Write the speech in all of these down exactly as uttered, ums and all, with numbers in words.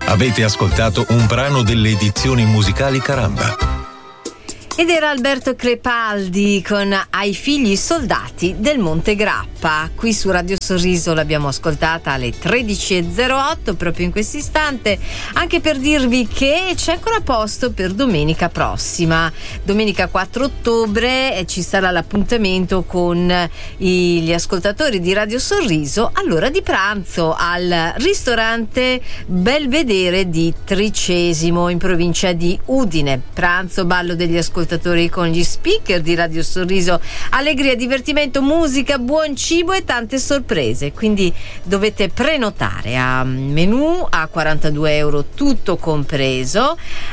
Avete ascoltato un brano delle edizioni musicali Caramba. Ed era Alberto Crepaldi con Ai figli soldati del Monte Grappa. Qui su Radio Sorriso l'abbiamo ascoltata alle tredici e zero otto, proprio in questo istante, anche per dirvi che c'è ancora posto per domenica prossima. Domenica quattro ottobre eh, ci sarà l'appuntamento con i, gli ascoltatori di Radio Sorriso all'ora di pranzo al ristorante Belvedere di Tricesimo in provincia di Udine. Pranzo, ballo degli ascoltatori con gli speaker di Radio Sorriso, allegria, divertimento, musica, buon cibo e tante sorprese. Quindi dovete prenotare a menù a quarantadue euro tutto compreso.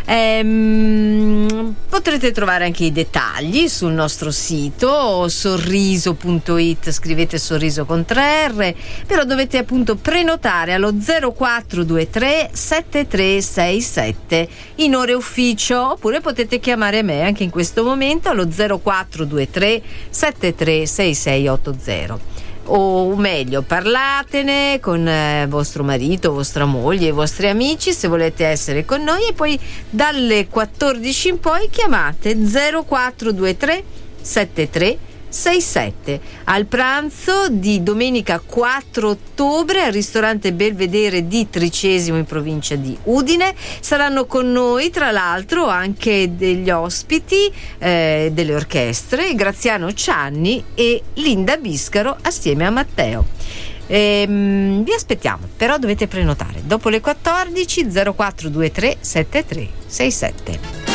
Ehm, potrete trovare anche i dettagli sul nostro sito sorriso punto it, scrivete sorriso con tre R, però dovete appunto prenotare allo zero quattro due tre sette tre sei sette in ore ufficio, oppure potete chiamare me anche in questo momento allo zero quattro due tre sette tre sei sei otto zero, o meglio parlatene con eh, vostro marito, vostra moglie, i vostri amici se volete essere con noi, e poi dalle quattordici in poi chiamate zero quattro due tre sette tre sei sette al pranzo di domenica quattro ottobre al ristorante Belvedere di Tricesimo in provincia di Udine. Saranno con noi tra l'altro anche degli ospiti eh, delle orchestre, Graziano Cianni e Linda Biscaro assieme a Matteo. Ehm, vi aspettiamo, però dovete prenotare dopo le quattordici zero quattro due tre sette tre sei sette.